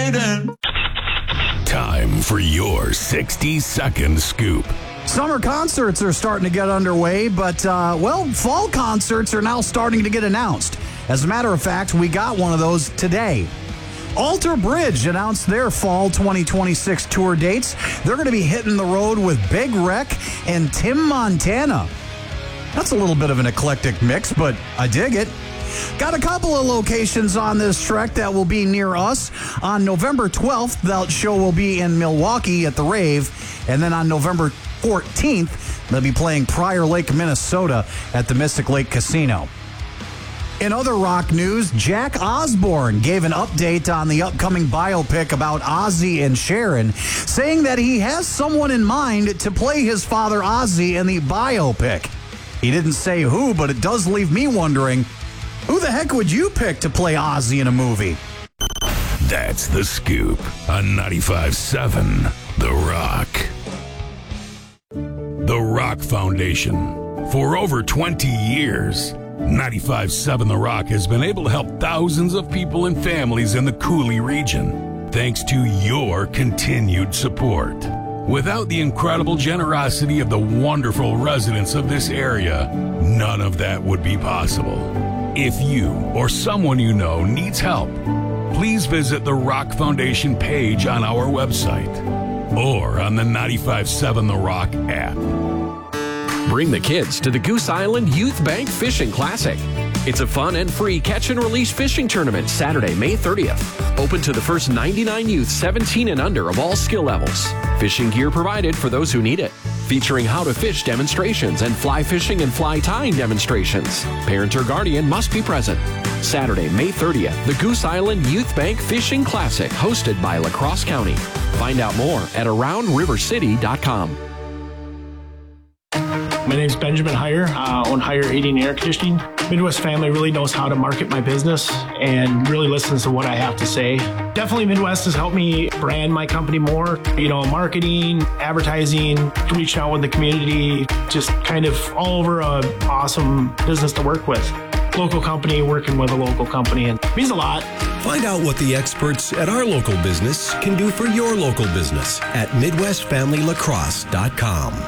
waiting. Time for your 60-second scoop. Summer concerts are starting to get underway, but, fall concerts are now starting to get announced. As a matter of fact, we got one of those today. Alter Bridge announced their fall 2026 tour dates. They're going to be hitting the road with Big Wreck and Tim Montana. That's a little bit of an eclectic mix, but I dig it. Got a couple of locations on this trek that will be near us. On November 12th, that show will be in Milwaukee at the Rave. And then on November 14th, they'll be playing Prior Lake, Minnesota at the Mystic Lake Casino. In other rock news, Jack Osbourne gave an update on the upcoming biopic about Ozzy and Sharon, saying that he has someone in mind to play his father Ozzy in the biopic. He didn't say who, but it does leave me wondering, who the heck would you pick to play Ozzy in a movie? That's The Scoop on 95.7 The Rock. The Rock Foundation. For over 20 years, 95.7 The Rock has been able to help thousands of people and families in the Cooley region, thanks to your continued support. Without the incredible generosity of the wonderful residents of this area, none of that would be possible. If you or someone you know needs help, please visit the Rock Foundation page on our website or on the 95.7 The Rock app. Bring the kids to the Goose Island Youth Bank Fishing Classic. It's a fun and free catch and release fishing tournament Saturday, May 30th. Open to the first 99 youth 17 and under of all skill levels. Fishing gear provided for those who need it. Featuring how to fish demonstrations and fly fishing and fly tying demonstrations. Parent or guardian must be present. Saturday, May 30th, the Goose Island Youth Bank Fishing Classic, hosted by La Crosse County. Find out more at AroundRiverCity.com. My name's Benjamin Heyer. I own Heyer Heating and Air Conditioning. Midwest Family really knows how to market my business and really listens to what I have to say. Definitely Midwest has helped me brand my company more. Marketing, advertising, reaching out with the community, just kind of all over an awesome business to work with. Local company working with a local company, and it means a lot. Find out what the experts at our local business can do for your local business at MidwestFamilyLacrosse.com.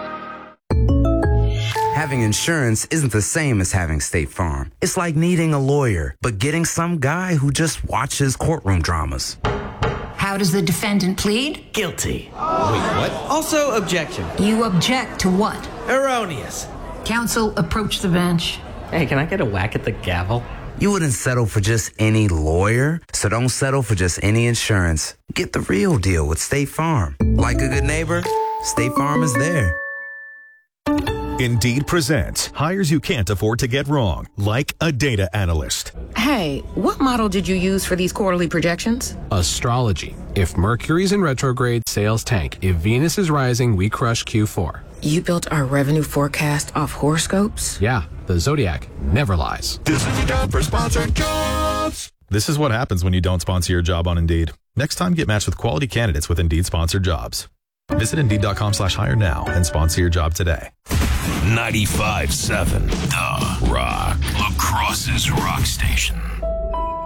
Having insurance isn't the same as having State Farm. It's like needing a lawyer, but getting some guy who just watches courtroom dramas. How does the defendant plead? Guilty. Wait, what? Also, objection. You object to what? Erroneous. Counsel, approach the bench. Hey, can I get a whack at the gavel? You wouldn't settle for just any lawyer, so don't settle for just any insurance. Get the real deal with State Farm. Like a good neighbor, State Farm is there. Indeed presents hires you can't afford to get wrong, like a data analyst. Hey, what model did you use for these quarterly projections? Astrology. If Mercury's in retrograde, sales tank. If Venus is rising, we crush Q4. You built our revenue forecast off horoscopes? Yeah, the Zodiac never lies. This is the job for sponsored jobs. This is what happens when you don't sponsor your job on Indeed. Next time, get matched with quality candidates with Indeed sponsored jobs. Visit Indeed.com/hire now and sponsor your job today. 95.7 The Rock. La Crosse's rock station.